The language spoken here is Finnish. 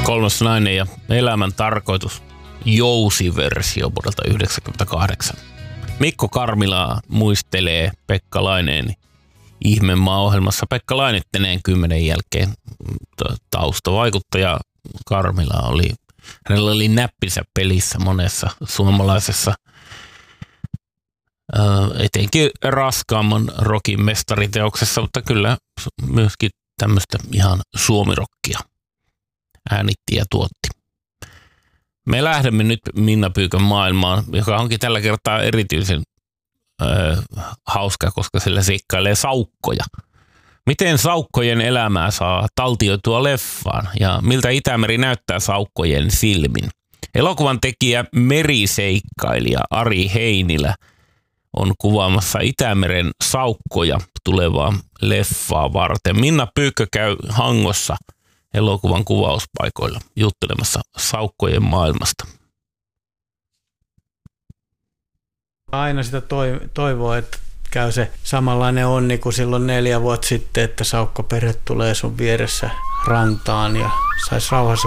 Kolmas nainen ja elämän tarkoitus. Jousiversio vuodelta 1998. Mikko Karmila muistelee Pekka Laineen Ihmemaa-ohjelmassa Pekka Lainetteneen 10 jälkeen. Taustavaikuttaja Karmila hänellä oli näppinsä pelissä monessa suomalaisessa etenkin raskaamman rockin mestariteoksessa, mutta kyllä myöskin tämmöistä ihan suomirokkia äänitti ja tuotti. Me lähdemme nyt Minna Pyykän maailmaan, joka onkin tällä kertaa erityisen hauska, koska sillä seikkailee saukkoja. Miten saukkojen elämää saa taltioitua leffaan ja miltä Itämeri näyttää saukkojen silmin? Elokuvan tekijä meriseikkailija Ari Heinilä on kuvaamassa Itämeren saukkoja tulevaa leffaa varten. Minna Pyykkö käy Hangossa elokuvan kuvauspaikoilla juttelemassa saukkojen maailmasta. Aina sitä toivoo, että käy se samanlainen onni kuin silloin 4 vuotta sitten, että saukkoperhe tulee sun vieressä rantaan ja saisi rauhassa